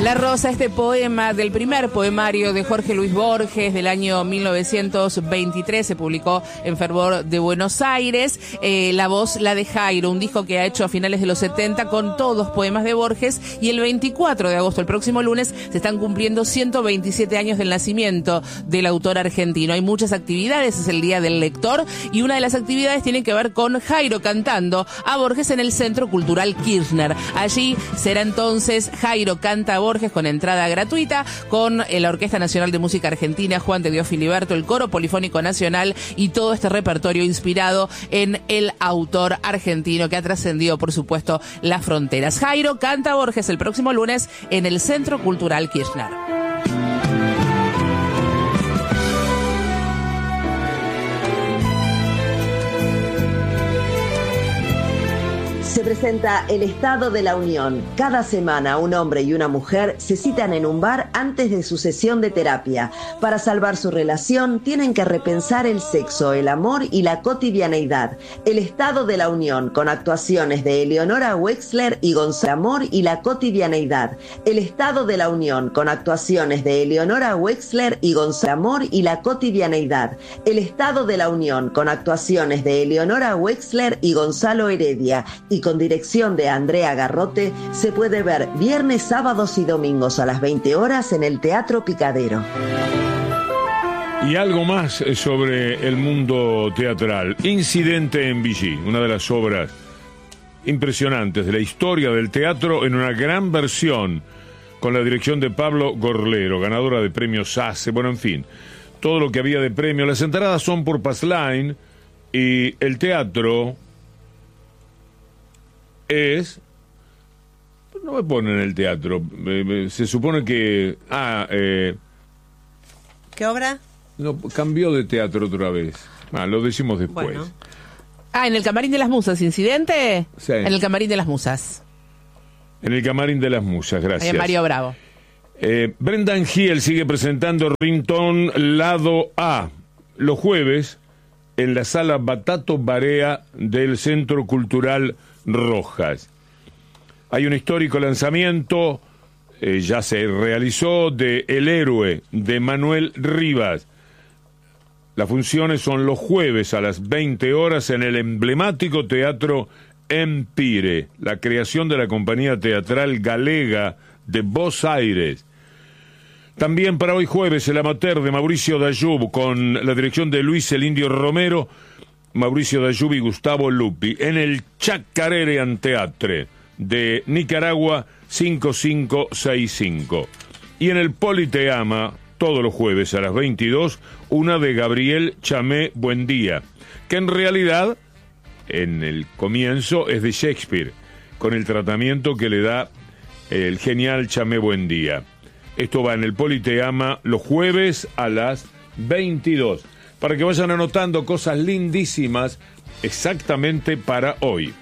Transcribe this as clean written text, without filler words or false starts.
La Rosa, este poema del primer poemario de Jorge Luis Borges del año 1923, se publicó en Fervor de Buenos Aires. La voz, la de Jairo, un disco que ha hecho a finales de los 70 con todos poemas de Borges, y el 24 de agosto, el próximo lunes, se están cumpliendo 127 años del nacimiento del autor argentino. Hay muchas actividades, es el Día del Lector, y una de las actividades tiene que ver con Jairo cantando a Borges en el Centro Cultural Kirchner. Allí será entonces Jairo canta a Borges con entrada gratuita, con la Orquesta Nacional de Música Argentina, Juan de Dios Filiberto, el Coro Polifónico Nacional y todo este repertorio inspirado en el autor argentino que ha trascendido, por supuesto, las fronteras. Jairo canta a Borges el próximo lunes en el Centro Cultural Kirchner. Se presenta el Estado de la Unión. Cada semana un hombre y una mujer se citan en un bar antes de su sesión de terapia. Para salvar su relación tienen que repensar el sexo, el amor y la cotidianeidad. El Estado de la Unión, con actuaciones de Eleonora Wexler y Gonzalo Amor y la cotidianeidad. El Estado de la Unión, con actuaciones de Eleonora Wexler y Gonzalo Amor y la cotidianeidad. El Estado de la Unión, con actuaciones de Eleonora Wexler y Gonzalo Heredia, y con dirección de Andrea Garrote, se puede ver viernes, sábados y domingos a las 20 horas en el Teatro Picadero. Y algo más sobre el mundo teatral. Incidente en Vichy, una de las obras impresionantes de la historia del teatro, en una gran versión, con la dirección de Pablo Gorlero, ganadora de premios SACE, bueno, en fin, todo lo que había de premio. Las entradas son por Passline, y el teatro es... No me ponen el teatro. Se supone que... ¿Qué obra? No, cambió de teatro otra vez. Lo decimos después. Bueno. En el Camarín de las Musas, ¿incidente? Sí. En el Camarín de las Musas. En el Camarín de las Musas, gracias. Mario Bravo. Brendan Hill sigue presentando Ringtone Lado A los jueves en la sala Batato Barea del Centro Cultural Rojas. Hay un histórico lanzamiento, ya se realizó, de El Héroe, de Manuel Rivas. Las funciones son los jueves a las 20 horas en el emblemático Teatro Empire, la creación de la compañía teatral galega de Buenos Aires. También para hoy jueves, el Amateur de Mauricio Dayub, con la dirección de Luis el Indio Romero, Mauricio Dayub y Gustavo Lupi, en el Chacarerean Teatre de Nicaragua 5565. Y en el Politeama, todos los jueves a las 22, una de Gabriel Chamé Buendía, que en realidad, en el comienzo, es de Shakespeare, con el tratamiento que le da el genial Chamé Buendía. Esto va en el Politeama los jueves a las 22, para que vayan anotando cosas lindísimas exactamente para hoy.